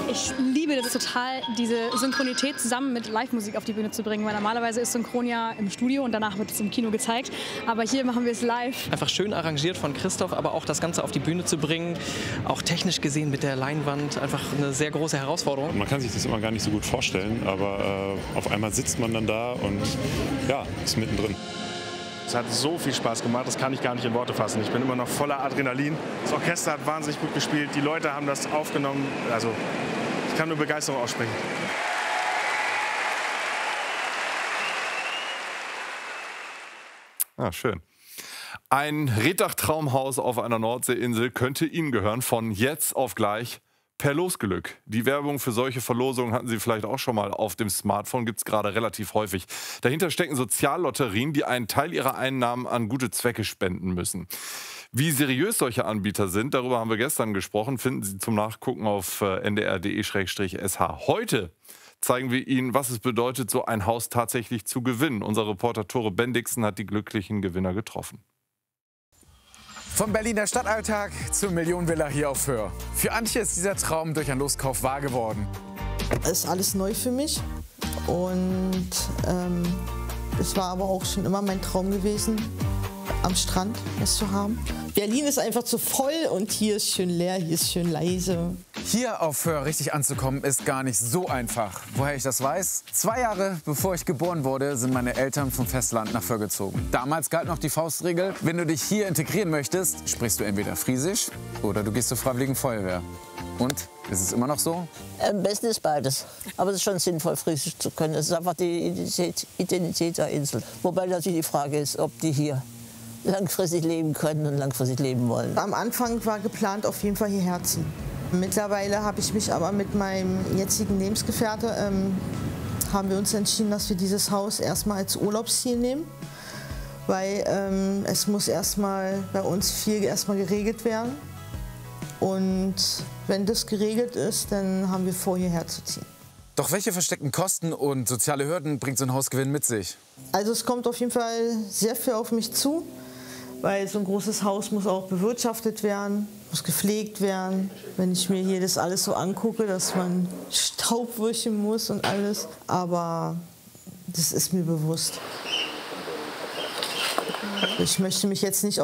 Ich liebe das total, diese Synchronität zusammen mit Live-Musik auf die Bühne zu bringen, weil normalerweise ist Synchron ja im Studio und danach wird es im Kino gezeigt, aber hier machen wir es live. Einfach schön arrangiert von Christoph, aber auch das Ganze auf die Bühne zu bringen, auch technisch gesehen mit der Leinwand, einfach eine sehr große Herausforderung. Man kann sich das immer gar nicht so gut vorstellen, aber auf einmal sitzt man dann da und ja, ist mittendrin. Es hat so viel Spaß gemacht, das kann ich gar nicht in Worte fassen. Ich bin immer noch voller Adrenalin. Das Orchester hat wahnsinnig gut gespielt, die Leute haben das aufgenommen. Also ich kann nur Begeisterung aussprechen. Ah, schön. Ein Reddach-Traumhaus auf einer Nordseeinsel könnte Ihnen gehören, von jetzt auf gleich per Losglück. Die Werbung für solche Verlosungen hatten Sie vielleicht auch schon mal auf dem Smartphone, gibt es gerade relativ häufig. Dahinter stecken Soziallotterien, die einen Teil ihrer Einnahmen an gute Zwecke spenden müssen. Wie seriös solche Anbieter sind, darüber haben wir gestern gesprochen, finden Sie zum Nachgucken auf ndr.de/sh. Heute zeigen wir Ihnen, was es bedeutet, so ein Haus tatsächlich zu gewinnen. Unser Reporter Tore Bendixen hat die glücklichen Gewinner getroffen. Vom Berliner Stadtalltag zur Millionenvilla hier auf Föhr. Für Antje ist dieser Traum durch einen Loskauf wahr geworden. Es ist alles neu für mich und es war aber auch schon immer mein Traum gewesen, am Strand es zu haben. Berlin ist einfach zu voll und hier ist schön leer, hier ist schön leise. Hier auf Föhr richtig anzukommen ist gar nicht so einfach. Woher ich das weiß? 2 Jahre bevor ich geboren wurde, sind meine Eltern vom Festland nach Föhr gezogen. Damals galt noch die Faustregel, wenn du dich hier integrieren möchtest, sprichst du entweder Friesisch oder du gehst zur Freiwilligen Feuerwehr. Und? Ist es immer noch so? Am besten ist beides. Aber es ist schon sinnvoll, Friesisch zu können. Es ist einfach die Identität der Insel. Wobei natürlich die Frage ist, ob die hier langfristig leben können und langfristig leben wollen. Am Anfang war geplant, auf jeden Fall hierher zu ziehen. Mittlerweile habe ich mich aber mit meinem jetzigen Lebensgefährte haben wir uns entschieden, dass wir dieses Haus erstmal als Urlaubsziel nehmen, weil es muss erstmal bei uns viel erstmal geregelt werden. Und wenn das geregelt ist, dann haben wir vor, hierher zu ziehen. Doch welche versteckten Kosten und soziale Hürden bringt so ein Hausgewinn mit sich? Also es kommt auf jeden Fall sehr viel auf mich zu, weil so ein großes Haus muss auch bewirtschaftet werden, muss gepflegt werden. Wenn ich mir hier das alles so angucke, dass man Staub wischen muss und alles, aber das ist mir bewusst. Ich möchte mich jetzt nicht